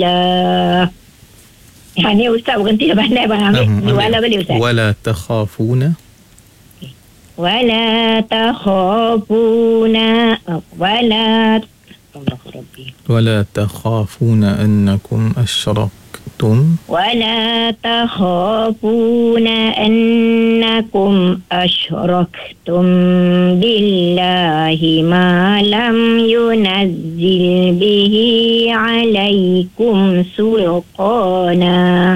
Ni Ustaz berhenti dah pandai Abang ambil. Wala balik Ustaz. Wala takhafuna. Wala takhafuna. Wala takhafuna annakum asyraktum. ولا تخافون أنكم أشركتم بالله ما لم ينزل به عليكم سلطانا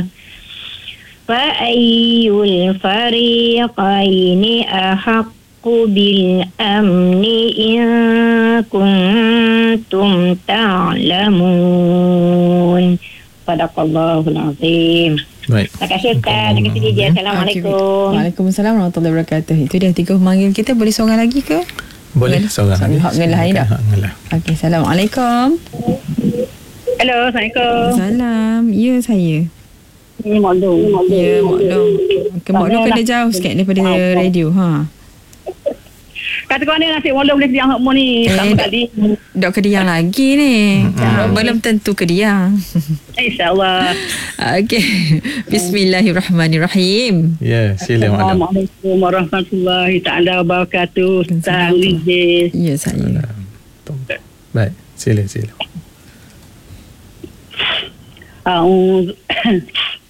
فأي الفريقين أحق بالأمن إن كنتم تعلمون. Sadaqallahul Azim. Baik. Terima kasih Ustaz. Terima kasih DJ. Assalamualaikum. Waalaikumsalam warahmatullahi wabarakatuh. Itu dia 3 pemanggil kita. Boleh seorang lagi ke? Boleh seorang lagi. Hak ngelah tak? Okey, Assalamualaikum. Hello, Assalamualaikum. Salam. Ya, saya. Mak Long. Ya, Mak Long. Okay, Mak Long kena jauh sikit daripada radio. Kata kau ni nasi Mak Long boleh kediang hak mu ni. Sama kali. Dok kediang lagi ni. Belum tentu kediang. InsyaAllah. Okey. Bismillahirrahmanirrahim. Ya, sila Mak Long. Assalamualaikum warahmatullahi ta'ala wabarakatuh. Ustaz Wijis. Ya, saya. Baik, sila. A'udzu